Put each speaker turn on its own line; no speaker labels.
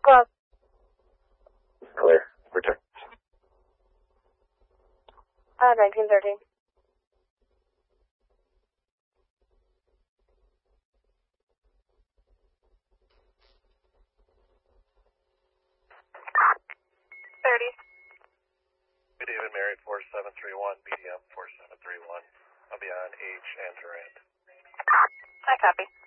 Club.
Clear. Return.
1913.
Good David, Mary 4731, BDM 4731. I'll be on H and Durant.
I copy.